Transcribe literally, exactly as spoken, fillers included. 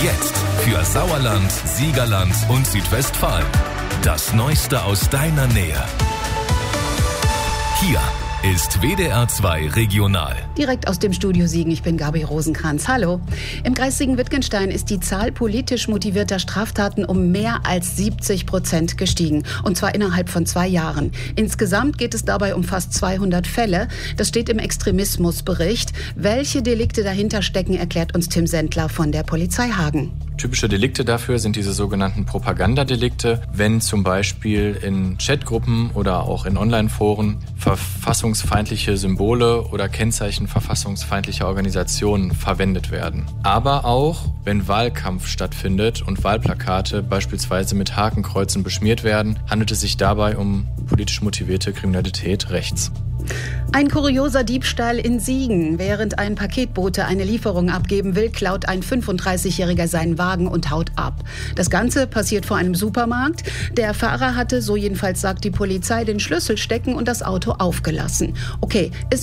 Jetzt für Sauerland, Siegerland und Südwestfalen. Das Neueste aus deiner Nähe. Hier ist W D R zwei Regional. Direkt aus dem Studio Siegen, ich bin Gabi Rosenkranz. Hallo. Im Kreis Siegen-Wittgenstein ist die Zahl politisch motivierter Straftaten um mehr als siebzig Prozent gestiegen. Und zwar innerhalb von zwei Jahren. Insgesamt geht es dabei um fast zweihundert Fälle. Das steht im Extremismusbericht. Welche Delikte dahinter stecken, erklärt uns Tim Sendler von der Polizei Hagen. Typische Delikte dafür sind diese sogenannten Propagandadelikte, wenn zum Beispiel in Chatgruppen oder auch in Online-Foren verfassungsfeindliche Symbole oder Kennzeichen verfassungsfeindlicher Organisationen verwendet werden. Aber auch, wenn Wahlkampf stattfindet und Wahlplakate beispielsweise mit Hakenkreuzen beschmiert werden, handelt es sich dabei um politisch motivierte Kriminalität rechts. Ein kurioser Diebstahl in Siegen. Während ein Paketbote eine Lieferung abgeben will, klaut ein fünfunddreißigjähriger seinen Wagen und haut ab. Das Ganze passiert vor einem Supermarkt. Der Fahrer hatte, so jedenfalls sagt die Polizei, den Schlüssel stecken und das Auto aufgelassen. Okay, es